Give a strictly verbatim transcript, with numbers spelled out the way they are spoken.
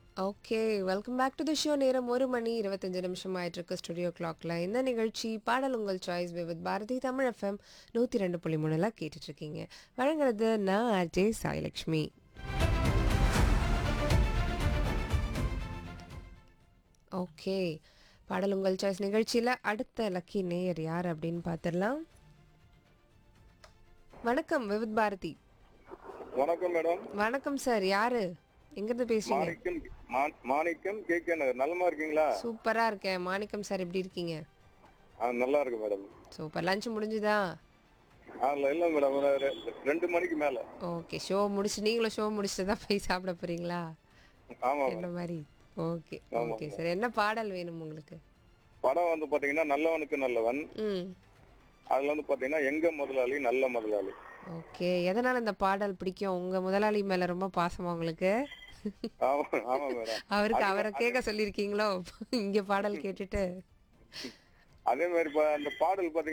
Okay. Welcome back to the show. நேரம் ஒரு மணி இருபத்தஞ்சு நிமிஷம் ஆயிட்டிருக்கு ஸ்டுடியோ கிளாக்ல. இந்த நிகழ்ச்சி பாடல் உங்கள் choice with Bharathi Tamil FM நூற்றி இரண்டு புள்ளி மூணுல கேட்டுட்ருக்கீங்க. வழங்குறது நான் ஆர்ஜே சாய்லக்ஷ்மி. ஓகே. பாடல் உங்கள் சாய்ஸ் நிகழ்ச்சியில் அடுத்த லக்கி நேயர் யார் அப்படின்னு பார்த்துடலாம். வணக்கம் விவித் பாரதி. வணக்கம் மேடம். வணக்கம் சார். யாரு எங்கிருந்து பேசுறீங்க? மாணிக்கம் மா- மாணிக்கம் கே கே நகர். நலமா இருக்கீங்களா? சூப்பரா இருக்கேன். மாணிக்கம் சார் எப்படி இருக்கீங்க? ஆ நல்லா இருக்கு மேடம். சூப்பர். லஞ்ச் முடிஞ்சுதா? ஆ இல்ல இல்ல மேடம், ஒரு ரெ- ரெண்டு மணிக்கு மேல. ஓகே. ஷோ முடிச்சு நீங்களும் ஷோ முடிச்சுட்டு தான் போய் சாப்பிட போறீங்களா? ஆமா என்ன மேடம். மாதிரி? ஓகே ஆமா ஓகே மேடம். சார். என்ன பாடல் வேணும் உங்களுக்கு? படம் வந்து பாத்தீங்கன்னா நல்லவனுக்கு நல்லவன். ம். அதுல வந்து பாத்தீங்கன்னா எங்க முதலாளி நல்ல முதலாளி. ஓகே. எதனால இந்த பாடல் பிடிக்கும்? உங்க முதலாளி மேல ரொம்ப பாசமா உங்களுக்கு? ஆமா ஆமா மேடம். அவருக்கு அதே அவரை மா- அதே கேட்க சொல்லியிருக்கீங்களோ? இங்க பாடல் கேட்டுட்டு. அதே மாதிரி பா- அந்த பாடல் பாத்தீங்கன்னா